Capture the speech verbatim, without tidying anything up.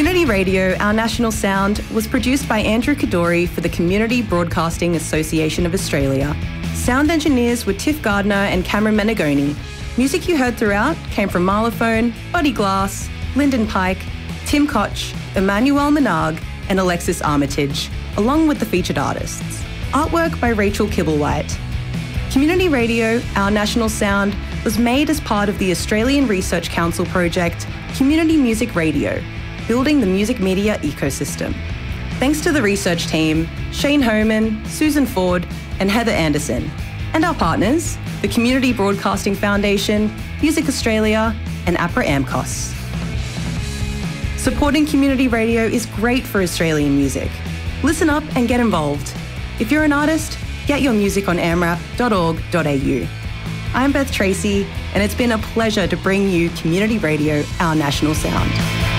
Community Radio, Our National Sound, was produced by Andrew Kadori for the Community Broadcasting Association of Australia. Sound engineers were Tiff Gardner and Cameron Menegoni. Music you heard throughout came from Marlophone, Buddy Glass, Lyndon Pike, Tim Koch, Emmanuel Menag, and Alexis Armitage, along with the featured artists. Artwork by Rachel Kibblewhite. Community Radio, Our National Sound, was made as part of the Australian Research Council project Community Music Radio, building the music media ecosystem. Thanks to the research team, Shane Homan, Susan Ford, and Heather Anderson, and our partners, the Community Broadcasting Foundation, Music Australia, and APRA AMCOS. Supporting community radio is great for Australian music. Listen up and get involved. If you're an artist, get your music on amrap dot org dot a u. I'm Beth Tracy, and it's been a pleasure to bring you Community Radio, Our National Sound.